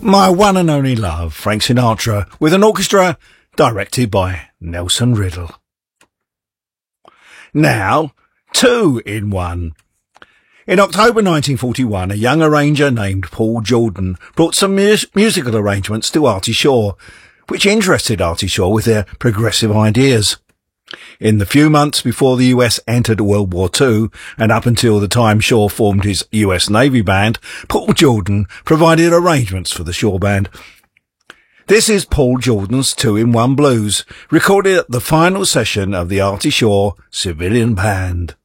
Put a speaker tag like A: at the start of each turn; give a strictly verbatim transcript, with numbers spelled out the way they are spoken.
A: My One and Only Love, Frank Sinatra, with an orchestra directed by Nelson Riddle. Now, two in one. In October nineteen forty-one, a young arranger named Paul Jordan brought some mu- musical arrangements to Artie Shaw, which interested Artie Shaw with their progressive ideas. In the few months before the U S entered World War Two, and up until the time Shaw formed his U S Navy Band, Paul Jordan provided arrangements for the Shaw Band. This is Paul Jordan's Two in One Blues, recorded at the final session of the Artie Shaw Civilian Band.